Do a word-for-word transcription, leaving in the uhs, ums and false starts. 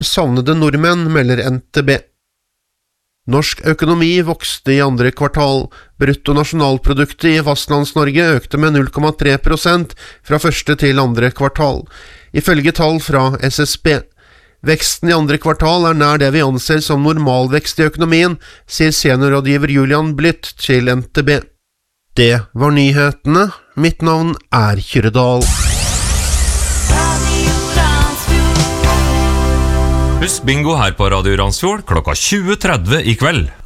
savnede nordmenn, melder N T B. Norsk økonomi vokste i andre kvartal. Bruttonasjonalproduktet i Fastlands-Norge økte med null komma tre prosent fra første til andre kvartal, ifølge tall fra S S B. Veksten i andre kvartal er nær det vi anser som normalvekst i økonomien, sier seniorrådgiver Julian Blytt til N T B. Det var nyhetene. Mitt navn er Kyrre-Dahl. Husk bingo her på Radio Randsfjord klokka tjue tretti i kveld.